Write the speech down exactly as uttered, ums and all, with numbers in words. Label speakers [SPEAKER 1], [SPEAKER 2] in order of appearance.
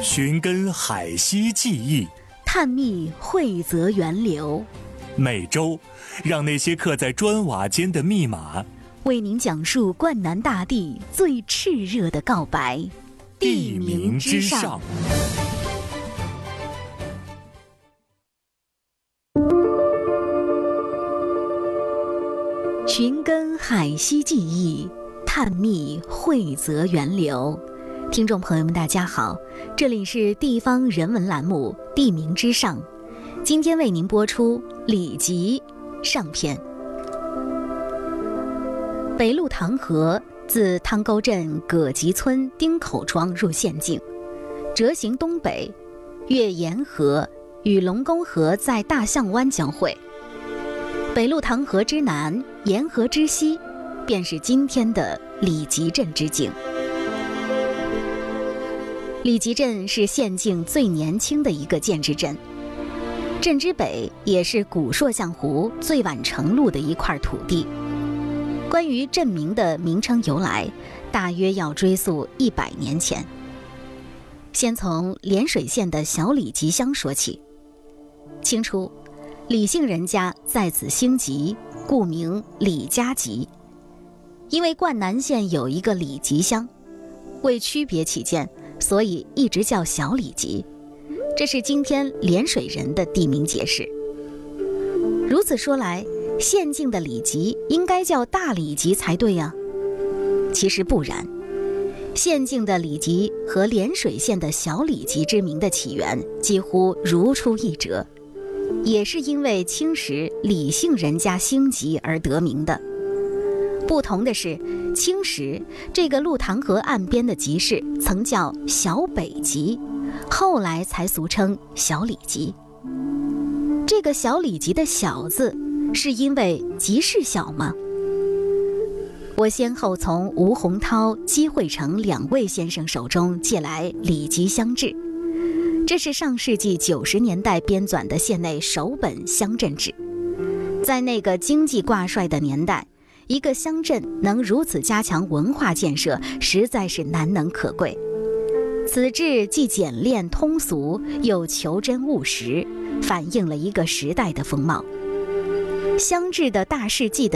[SPEAKER 1] 寻根海西记忆，
[SPEAKER 2] 探秘惠泽源流。
[SPEAKER 1] 每周让那些刻在砖瓦间的密码，
[SPEAKER 2] 为您讲述灌南大地最炽热的告白。
[SPEAKER 1] 地名之上。
[SPEAKER 2] 寻根海西记忆，探秘惠泽源流。听众朋友们大家好，这里是地方人文栏目《地名之上》，今天为您播出里集上篇。北路塘河自汤沟镇葛集村丁口庄入县境，折行东北，越沿河与龙沟河在大象湾交汇。北路塘河之南，沿河之西，便是今天的里集镇之境。里集镇是县境最年轻的一个建制镇，镇之北也是古朔象湖最晚成陆的一块土地。关于镇名的名称由来，大约要追溯一百年前。先从涟水县的小里集乡说起。清初，李姓人家在此兴集，故名李家集。因为灌南县有一个里集乡，为区别起见，所以一直叫小里集，这是今天涟水人的地名解释。如此说来，县境的里集应该叫大里集才对啊。其实不然，县境的里集和涟水县的小里集之名的起源几乎如出一辙，也是因为清时李姓人家兴集而得名的。不同的是，清时这个鹿塘河岸边的集市曾叫小北集，后来才俗称小里集。这个小里集的小字是因为集市小吗？我先后从吴洪涛、姬惠成两位先生手中借来《里集乡志》，这是上世纪九十年代编纂的县内首本乡镇志。在那个经济挂帅的年代，一个乡镇能如此加强文化建设，实在是难能可贵。此志既简练通俗，又求真务实，反映了一个时代的风貌。乡志的大事记的